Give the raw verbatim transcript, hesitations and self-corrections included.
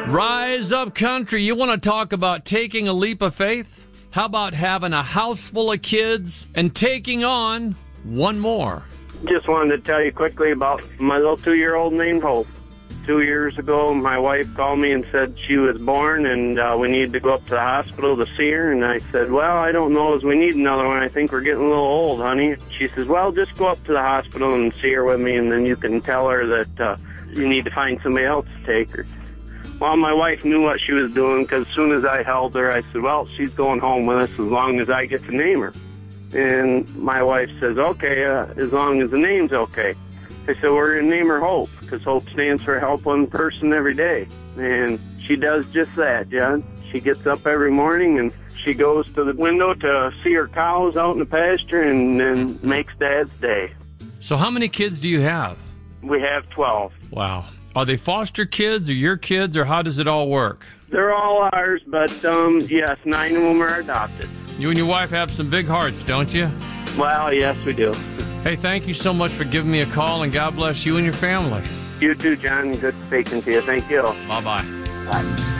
Rise up, country. You want to talk about taking a leap of faith? How about having a house full of kids and taking on one more? Just wanted to tell you quickly about my little two-year-old named Hope. Two years ago, my wife called me and said she was born and uh, we needed to go up to the hospital to see her. And I said, well, I don't know as we need another one. I think we're getting a little old, honey. She says, well, just go up to the hospital and see her with me, and then you can tell her that uh, you need to find somebody else to take her. Well, my wife knew what she was doing, because as soon as I held her, I said, well, she's going home with us as long as I get to name her. And my wife says, okay, uh, as long as the name's okay. I said, we're going to name her Hope, because Hope stands for help one person every day. And she does just that, John. She gets up every morning and she goes to the window to see her cows out in the pasture and then makes Dad's day. So how many kids do you have? We have twelve. Wow. Are they foster kids or your kids, or how does it all work? They're all ours, but um, yes, nine of them are adopted. You and your wife have some big hearts, don't you? Well, yes, we do. Hey, thank you so much for giving me a call, and God bless you and your family. You too, John. Good speaking to you. Thank you. Bye-bye. Bye.